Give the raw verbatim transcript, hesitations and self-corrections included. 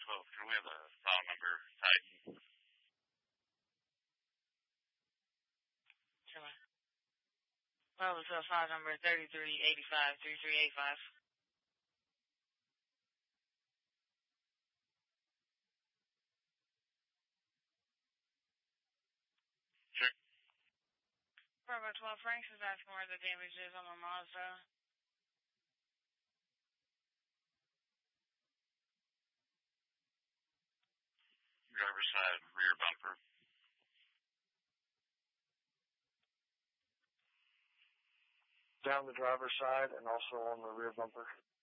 twelve, can we have a file number type? Sure. Well, it's a file number thirty-three eighty-five, thirty-three eighty-five. Sure. Bravo twelve, Franks is asking where the damage is on the Mazda. Driver's side, rear bumper. Down the driver's side and also on the rear bumper.